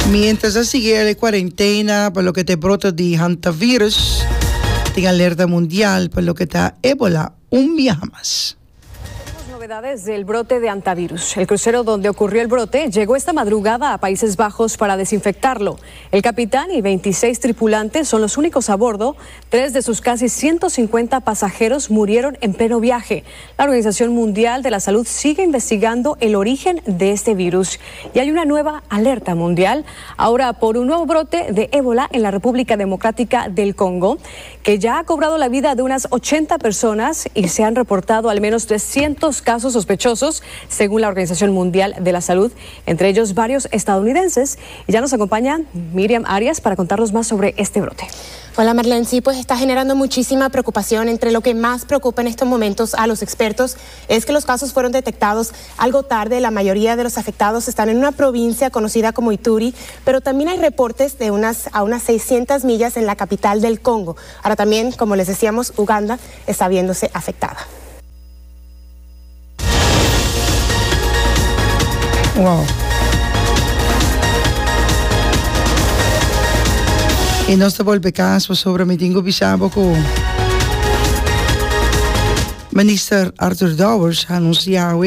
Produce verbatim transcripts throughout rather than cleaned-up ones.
Mientras sigue la cuarentena por lo que te brota de hantavirus, tiene alerta mundial por lo que está ébola, un viaje más. Novedades del brote de hantavirus. El crucero donde ocurrió el brote llegó esta madrugada a Países Bajos para desinfectarlo. El capitán y veintiséis tripulantes son los únicos a bordo. Tres de sus casi ciento cincuenta pasajeros murieron en pleno viaje. La Organización Mundial de la Salud sigue investigando el origen de este virus y hay una nueva alerta mundial ahora por un nuevo brote de ébola en la República Democrática del Congo, que ya ha cobrado la vida de unas ochenta personas y se han reportado al menos trescientos casos sospechosos, según la Organización Mundial de la Salud, entre ellos varios estadounidenses. Y ya nos acompaña Miriam Arias para contarnos más sobre este brote. Hola Marlene, sí, pues está generando muchísima preocupación. Entre lo que más preocupa en estos momentos a los expertos es que los casos fueron detectados algo tarde. La mayoría de los afectados están en una provincia conocida como Ituri, pero también hay reportes de unas a unas seiscientas millas en la capital del Congo. Ahora también, como les decíamos, Uganda está viéndose afectada. Wow. E nós estamos caso sobre o meeting bisabo com minister Arthur Dowers anunciou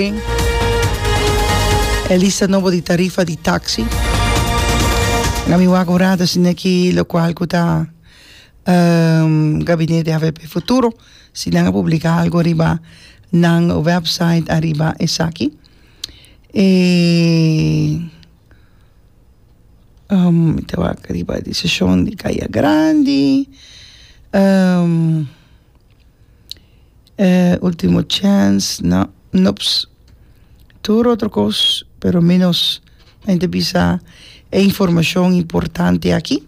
a lista nova de tarifa de táxi. Na minha agora assim aqui lo qual está um, gabinete A V P futuro se não publicar algo arriba na website arriba essa aqui. E um, então arriba a decisão de Caia Grande, um, uh, último chance, não, nops, tudo outra coisa, pero menos ainda precisa é informação importante aqui.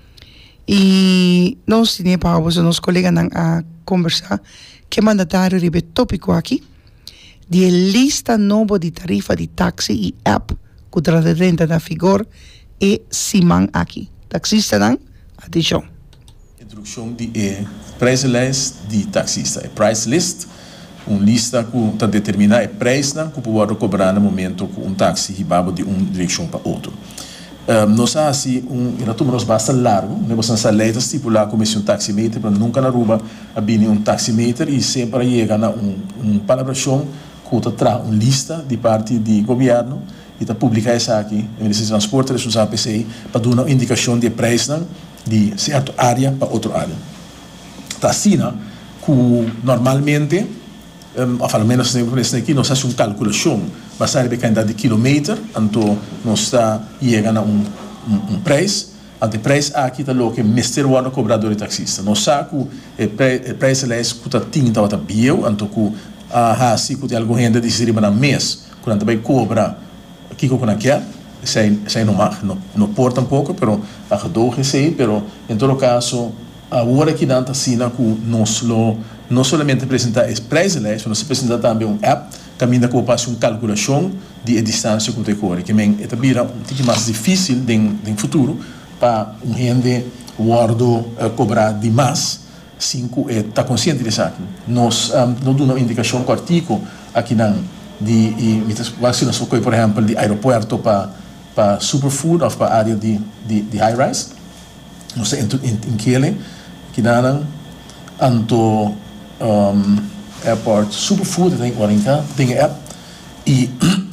E nós temos para os nossos colegas a conversar que mandatário ribe tópico aqui. De lista nova de tarifa de táxi e app que trata dentro da figura e Simão aqui. Taxista não, atenção. Introdução de eh, price list de taxista. É price list, uma lista que determina o preço que pode cobrar no momento que um táxi ribaba de uma direção para outra. Um, nós assim um relatório bastante largo, nós temos a lei estipular como um taximeter, para nunca na rua abrir um taximeter e sempre chega na um um palabração que traz uma lista de parte do governo e está publicar essa aqui, o Ministério de Transporte, responsável P C I, para dar uma indicação de preço de certa área para outra área. Está assim, que normalmente, um, ao menos nesse aqui, nós fazemos uma calculação baseada na quantidade de quilômetros, então nós está chegando a um, um, um preço, ante o preço aqui está o que o Ministério do cobrador de taxista. Nós sabemos que o preço é que está tinta ou bio, então que a se tem alguma renda de receber no mês, quando também cobra aqui com a quer, sei sei não não não porta um pouco, pero a do receber, pero em todo caso a hora que danta assina que nós lo não somente apresentar esse preço, mas nós apresenta também um app caminha com passo uma calculação de distância que tem corre, que men é também um pouco mais difícil em futuro para um rende guardo uh, cobrar de mais. Cinco está consciente disso aqui. Nós um, não damos uma indicação com o artigo aqui não de e se nós for por exemplo de aeroporto para para superfood ou para área de de, de high rise, nós em em Kele que não anto um, airport superfood tem orinca tem app e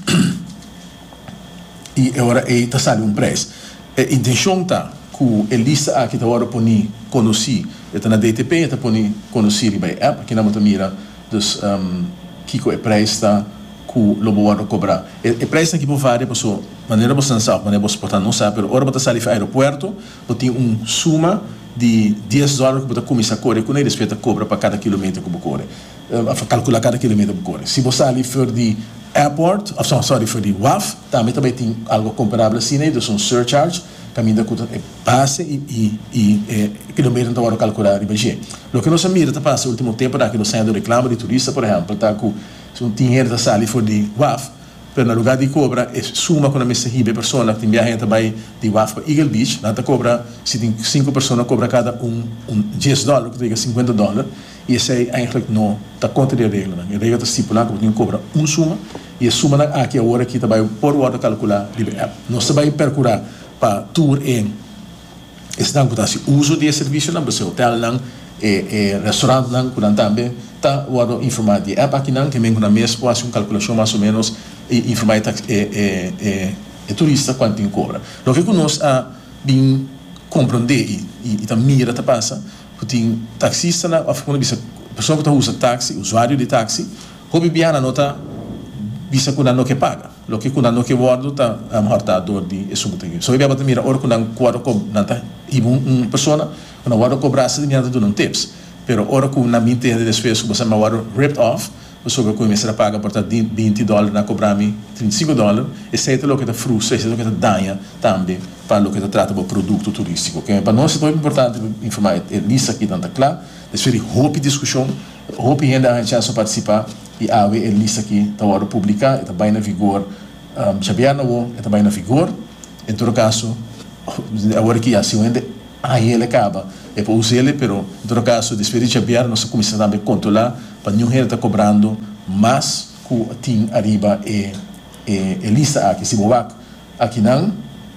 e agora é está saindo um preço. A intenção tá que a lista aqui está agora por ni conhecer está na D T P, está por ni conhecer by app, que não mira dus um, que é preço está que o lobo vai cobrar. O preço aqui por várias pessoas, maneira você não sabe, maneira você pode não sabe, mas agora você sai do aeroporto, você tem uma suma de dez dólares que você começa a correr com ele, respeito a cobra para cada quilômetro que você corre, a calcular cada quilômetro que você corre. Se você sai for de airport, oh, sorry, for de W A F, também também tem algo comparável assim, né? Dus um surcharge, caminho da é passe e e e é, quilômetro então agora calcular e bem. O que nós mira tá passa o último tempo daquilo saindo reclamo de turista, por exemplo, tá com um dinheiro da sali for de W A F, pero no lugar de cobra é suma quando me se ribe pessoa que tem viagem também de W A F para Eagle Beach, lá tá cobra se tem cinco pessoas cobra cada um um dez dólares, que diga cinquenta dólares, e esse aí eigenlijk não tá contra a regra, né? A regra tá estipulada que tem cobra um suma e a suma aqui a hora que tá vai por hora calcular de nós vai percurar para tour em estão com esse uso de serviço na você hotel não e restaurante não com também tá o informar de app aqui não que mesmo na mês pode uma calculação mais ou menos e informar e e e turista quanto tem cobra. Lo que nós a bem compreender e e também mira tá passa tem taxista na quando bisa pessoa que tá usa táxi usuário de táxi hobby biana nota bisa kuna no que paga lo que kuna no que guardo tá a mortador de isso muito aqui so eu vou mira ora kuna quadro com nanta e um pessoa kuna guardo cobrasse de nada do não tips pero ora kuna minte de despesa você me guardo ripped off você vai começar a pagar por vinte dólares na cobrar-me trinta e cinco dólares e sei o que está frustra e sei o que está danha também para o que está trata do produto turístico que para nós é muito importante informar é lista aqui tanto claro desferi hope discussão hope ainda a chance de participar e a ver a lista aqui está hora publicar está bem na vigor já bem não está bem na vigor em todo caso agora que assim ainda aí ele acaba é para usar ele pero em todo caso desferi já bem nós começamos também a controlar para nenhum está cobrando mais que tem arriba e e lista aqui se boa aqui não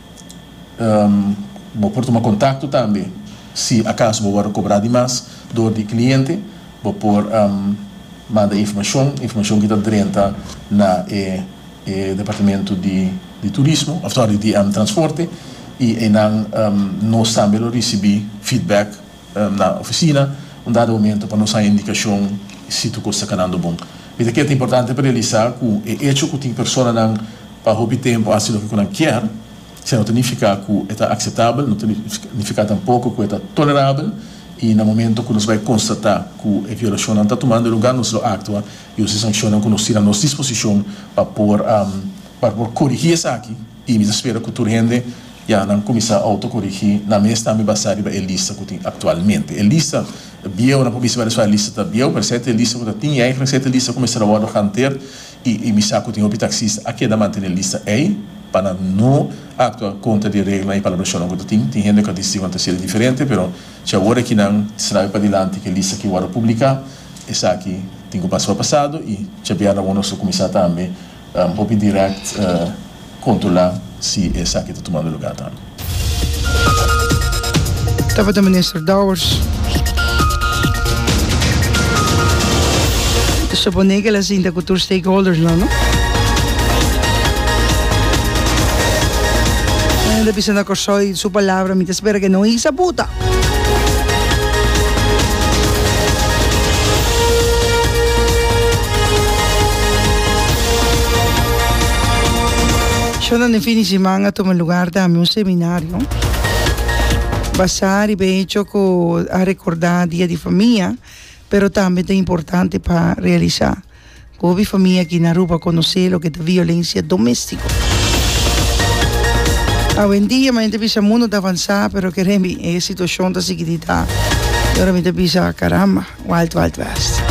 um, vou por tomar contato também se acaso vou cobrar demais do de cliente vou por um, manda informação informação que está dentro na e, e departamento de de turismo authority de um, transporte e, e não um, nós também recebi feedback um, na oficina um dado momento para nos dar indicação se tu está ganhando bom. Mas que é importante para realizar que o hecho que tem pessoa não para hobby tempo assim o que não quer, se não significa que é aceitável, não significa tampouco que é tolerável e no momento que nós vai constatar que a violação não está tomando lugar nos actua e os sanções que nós tira à nossa disposição para por um, para por corrigir isso aqui e me espero que tu rende já não começar a autocorrigir na mesma também basar a lista que tem atualmente a lista bio na publicidade vai a lista da bio para certa lista que tem aí para certa lista começar a manter e e me saco tem o taxista aqui da manter a lista aí para não actuar contra de regra e para o chão que tem tem gente que diz que ser diferente pero já agora que não será para adiante que a lista que vai publicar essa aqui tem que passar passado e já bem a nós começar também um hobby direct uh, controlar se essa aqui está tomando lugar também. Estava o ministro Dowers. Supone que ela sinta com os stakeholders, não, não? Ainda pensando que soy su palabra, me espera que não hice puta. Yo no fin de semana tomé lugar también un seminario basado y hecho a recordar Día de Familia, pero también es importante para realizar. Como mi familia aquí en Aruba conocer lo que es violencia doméstica. Hoy en día me empieza el mundo a avanzar, pero que es una situación de seguridad. Y ahora me empieza, caramba, Wild Wild West.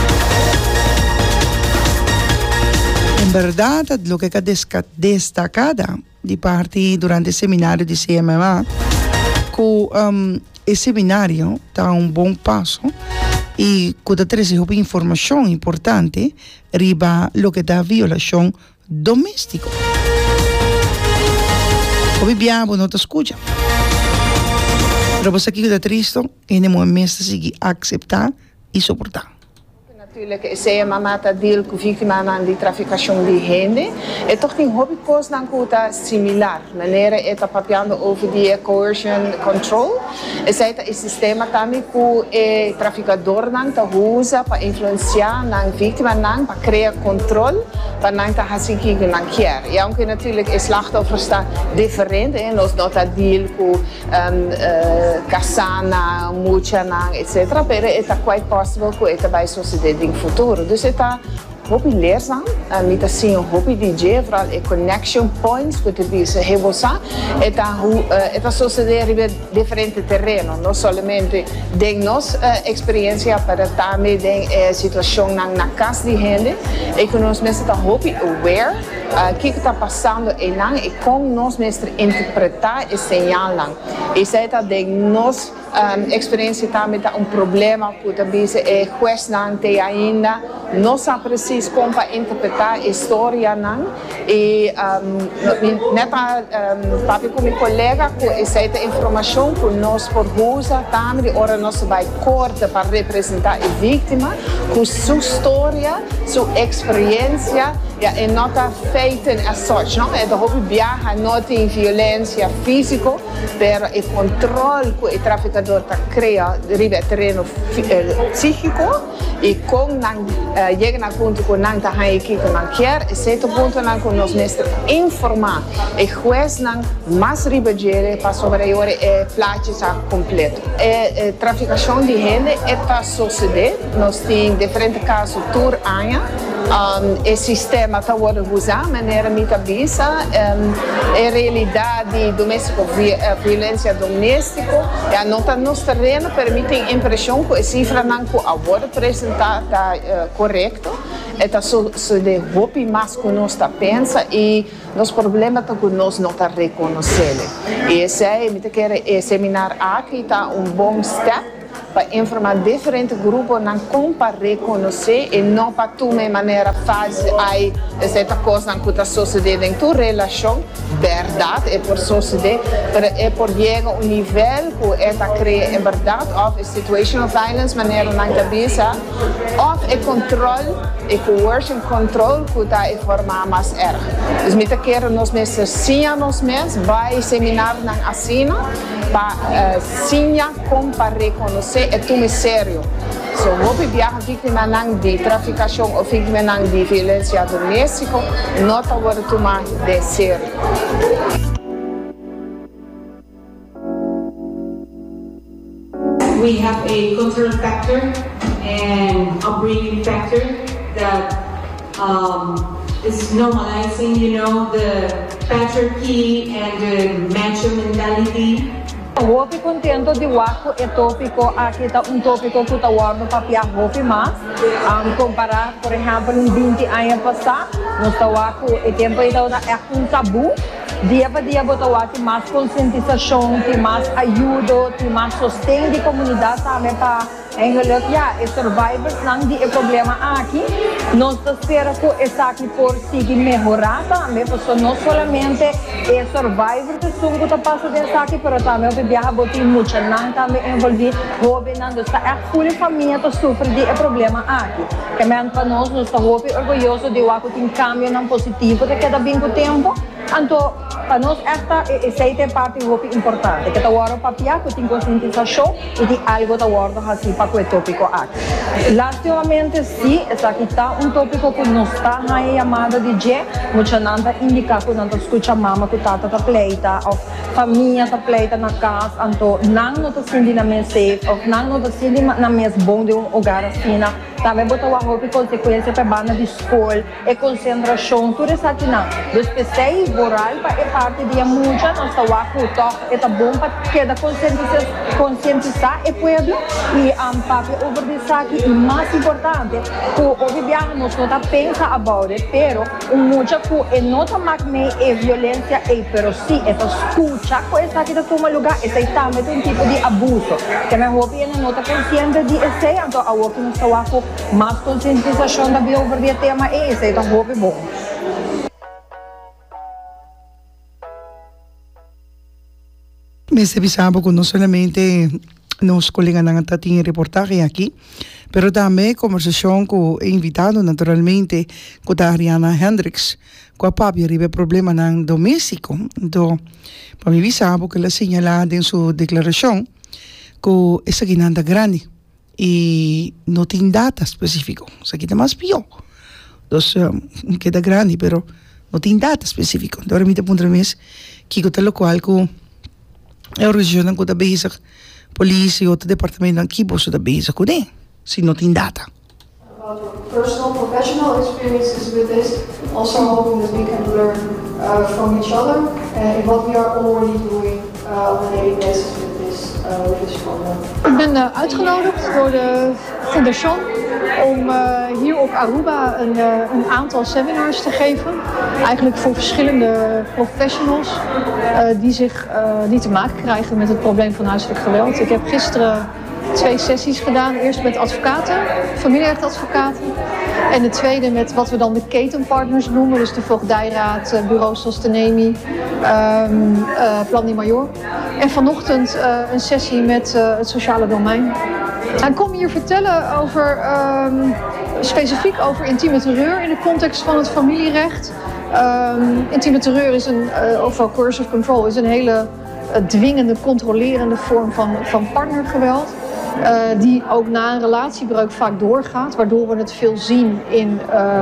En verdad, lo que ha destacado de parte durante el seminario de C M M A, que um, el seminario da un buen paso y que da tres información importante riba lo que da violación doméstica. Hoy viamo no te escucha. Pero vos aquí da triste en el momento de aceptar y soportar. Natuurlijk is zij een mama deel victima aan die traficatie die hende. Het toch niet hobby koos dan kuta similar. Wanneer het papiando over die coercion control, is het een systeem tammy ku e traficador dan te usa para influenciar dan victima dan para crear controle, para dan te hasiki dan kier. Ja, ook natuurlijk is slachtoffer sta different en los nota deal ku um, uh, kasana, mucha dan et cetera. Pero het is quite possible ku het bij sociedade em futuro. Dus het is hobby leerzaam. Niet assim een hobby D J, vooral een connection points, que te dice hebosa. Het is suceder in differente terreno, no solamente de nos experiencia, pero también de situación na casa de gente. E que nos mensen hobby aware. o que está passando e não e como nós mesmos interpretar e señalar. E se está de nós um, experiência também tá um problema que também é questão ainda não sabe preciso como interpretar a história não e um, neta um, papi com meu colega que essa informação que nós por usa também ora nós vai corta para representar a vítima com sua história sua experiência e não está feita a sorte não é da hobby viaja não tem violência física mas o controle que o traficador está cria ribe terreno psíquico e com não chega na ponto que não está aí que não quer e certo ponto não que nós mesmos informar e juiz não mais ribeiro para sobrevivere e plática completo e traficação de gente está sucedendo nós temos diferentes casos por ano um, o sistema está sendo usado de maneira muito bisa um, a realidade doméstica violência doméstica e a nota nos terreno permite a impressão que a cifra não agora apresentada está uh, correto está sucedendo roupa mais que nós está pensa e os problemas que nós não está reconhecendo e esse é me quer é seminário aqui está um bom step para informar diferentes grupos não como para reconhecer e não para tomar de maneira fácil aí essa coisa que está sucedendo em tua relação verdade é por suceder é por chegar um nível que está criando em verdade of situational violence maneira não cabeça of e controle e coercion control que está em forma mais erra então me quero nós mesmos sim a nós mesmos vai seminar não assina para sim como para reconhecer é tudo sério. So, houve viaja vítima de traficação ou vítima de violência doméstica, não está agora tomar de sério. We have a cultural factor and upbringing factor that um, is normalizing, you know, the patriarchy and the macho mentality. Hopi contento di waku e tópico aqui está um tópico que está guardando para piar hopi mais um, comparar por exemplo em vinte anos passado nós está waku e tempo ainda é um tabu dia para dia botar waku mais conscientização tem mais ajuda tem mais sustento de comunidade também para engeluk ja e survivors não de problema aqui nós espera que essa aqui por seguir melhorar também porque não somente é survivor que são que está passando dessa aqui mas também o viaja botar muito não também envolver hobby não está é full família que sofre de problema aqui que mesmo para nós nós está hobby orgulhoso de o que tem cambio não positivo de cada bem com tempo então para nós esta essa é parte hobby importante que está agora para piar que tem conscientização e de algo está agora assim para o tópico aqui. Lastimamente sim, essa aqui está um tópico que não está aí chamada de G, muita nada indica que não escuta mama que tata está pleita, ou família está pleita na casa, então não não está sentindo na minha safe, ou não não está sentindo na minha bom de um lugar assim, também botar uma roupa e consequência para banda de escola e concentração, tudo isso aqui não. Dos P C I, moral, é parte de muita, nós está lá com o toque, é bom para que da conscientizar o povo e um, papi over this aqui e mais importante que o viaja nós não está pensa about it pero um mucha que é não está mais é violência é pero sim essa escuta com essa aqui da toma lugar essa também tem um tipo de abuso que me hobby não está consciente de esse então a o que nós está com mais conscientização da bio over the tema é esse então hobby bom. Me sabe que não somente nos colegas não têm reportagem aqui, mas também conversação com o invitado, naturalmente, com a Ariana Hendricks, com a papi arriba problema não doméstico. Então, para mim, sabe que ela señala em sua declaração que essa aqui não é grande e não tem data específica. Isso aqui é mais pior. Então, queda grande, mas não tem data específica. Então, me aponta mais que o local que é a região que está bezig politie of het departement aan Kibo zodat bezig kunnen. Zie nog in data. About your personal, professional experiences with this, also hoping that we can learn uh, from each other uh, in what we are already doing uh, on a daily basis with this uh, uh, hoe dit is gekomen. Ik ben uh, uitgenodigd door de Fondation om uh, hier op Aruba een, uh, een aantal seminars te geven. Eigenlijk voor verschillende professionals uh, die, zich, uh, die te maken krijgen met het probleem van huiselijk geweld. Ik heb gisteren twee sessies gedaan. Eerst met advocaten, familierechtadvocaten. En de tweede met wat we dan de ketenpartners noemen. Dus de voogdijraad, bureaus zoals de NEMI, um, uh, Plan Di Major. En vanochtend uh, een sessie met uh, het sociale domein. Ik kom hier vertellen over, um, specifiek over intieme terreur in de context van het familierecht. Um, intieme terreur is een, uh, ofwel coercive control, is een hele uh, dwingende, controlerende vorm van, van partnergeweld. Uh, die ook na een relatiebreuk vaak doorgaat, waardoor we het veel zien in, uh,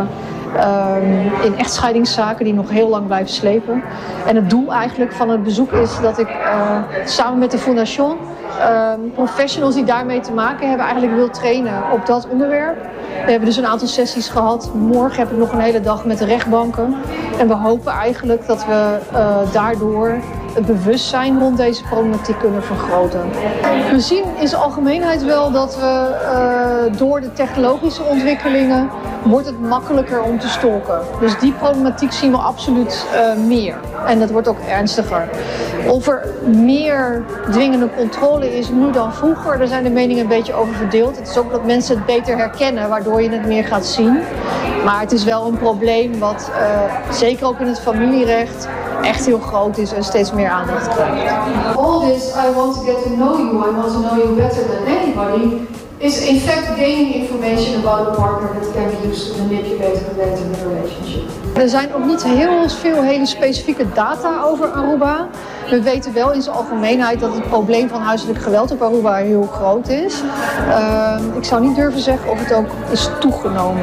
um, in echtscheidingszaken die nog heel lang blijven slepen. En het doel eigenlijk van het bezoek is dat ik uh, samen met de Fondation uh, professionals die daarmee te maken hebben eigenlijk wil trainen op dat onderwerp. We hebben dus een aantal sessies gehad. Morgen heb ik nog een hele dag met de rechtbanken. En we hopen eigenlijk dat we uh, daardoor het bewustzijn rond deze problematiek kunnen vergroten. We zien in zijn algemeenheid wel dat we uh, door de technologische ontwikkelingen wordt het makkelijker om te stalken. Dus die problematiek zien we absoluut uh, meer. En dat wordt ook ernstiger. Of er meer dwingende controle is nu dan vroeger, daar zijn de meningen een beetje over verdeeld. Het is ook dat mensen het beter herkennen, waardoor je het meer gaat zien. Maar het is wel een probleem wat uh, zeker ook in het familierecht echt heel groot is en steeds meer aandacht krijgt. All this, I want to get to know you, I want to know you better than anybody, is in fact gaining information about a partner that can be used to manipulate and later in a relationship. Er zijn ook niet heel veel hele specifieke data over Aruba. We weten wel in zijn algemeenheid dat het probleem van huiselijk geweld op Aruba heel groot is. Uh, ik zou niet durven zeggen of het ook is toegenomen.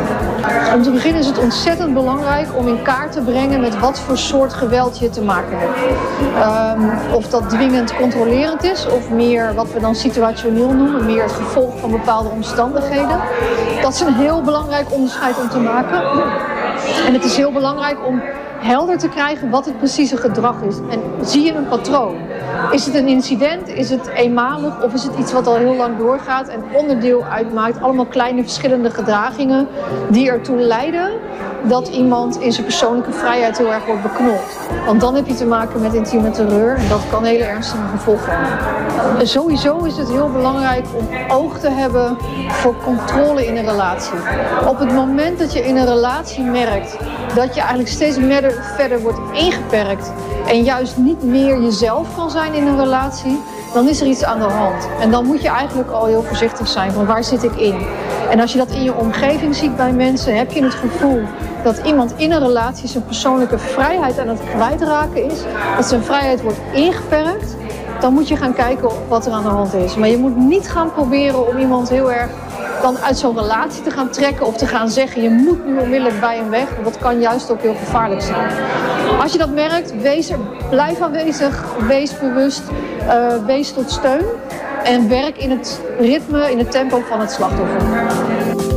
Om te beginnen is het ontzettend belangrijk om in kaart te brengen met wat voor soort geweld je te maken hebt. Um, of dat dwingend controlerend is of meer wat we dan situationeel noemen, meer het gevolg van bepaalde omstandigheden. Dat is een heel belangrijk onderscheid om te maken. En het is heel belangrijk om helder te krijgen wat het precieze gedrag is. En zie je een patroon? Is het een incident? Is het eenmalig? Of is het iets wat al heel lang doorgaat en onderdeel uitmaakt? Allemaal kleine verschillende gedragingen die ertoe leiden dat iemand in zijn persoonlijke vrijheid heel erg wordt beknopt. Want dan heb je te maken met intieme terreur en dat kan hele ernstige gevolgen hebben. En sowieso is het heel belangrijk om oog te hebben voor controle in een relatie. Op het moment dat je in een relatie merkt dat je eigenlijk steeds meer verder wordt ingeperkt en juist niet meer jezelf kan zijn in een relatie, dan is er iets aan de hand. En dan moet je eigenlijk al heel voorzichtig zijn van waar zit ik in. En als je dat in je omgeving ziet bij mensen, heb je het gevoel dat iemand in een relatie zijn persoonlijke vrijheid aan het kwijtraken is, dat zijn vrijheid wordt ingeperkt, dan moet je gaan kijken wat er aan de hand is. Maar je moet niet gaan proberen om iemand heel erg dan uit zo'n relatie te gaan trekken of te gaan zeggen je moet nu onmiddellijk bij hem weg. Want dat kan juist ook heel gevaarlijk zijn. Als je dat merkt, wees er, blijf aanwezig, wees bewust, uh, wees tot steun en werk in het ritme, in het tempo van het slachtoffer.